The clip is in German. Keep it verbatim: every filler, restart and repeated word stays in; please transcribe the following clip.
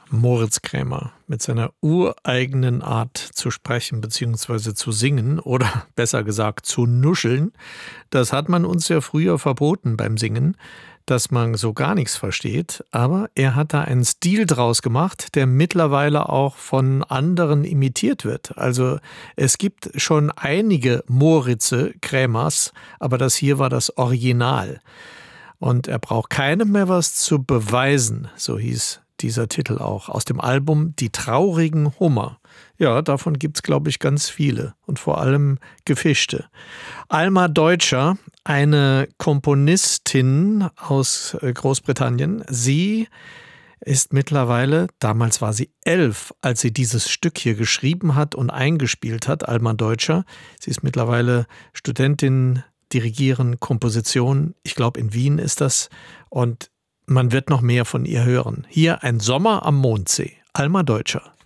Moritz Krämer mit seiner ureigenen Art zu sprechen bzw. zu singen oder besser gesagt zu nuscheln, das hat man uns ja früher verboten beim Singen, dass man so gar nichts versteht. Aber er hat da einen Stil draus gemacht, der mittlerweile auch von anderen imitiert wird. Also es gibt schon einige Moritze Krämers, aber das hier war das Original. Und er braucht keinem mehr was zu beweisen, so hieß dieser Titel auch, aus dem Album Die traurigen Hummer. Ja, davon gibt's, glaube ich, ganz viele und vor allem gefischte. Alma Deutscher, eine Komponistin aus Großbritannien, sie ist mittlerweile, damals war sie elf, als sie dieses Stück hier geschrieben hat und eingespielt hat, Alma Deutscher. Sie ist mittlerweile Studentin, Dirigieren, Komposition, ich glaube in Wien ist das, und man wird noch mehr von ihr hören. Hier ein Sommer am Mondsee, Alma Deutscher.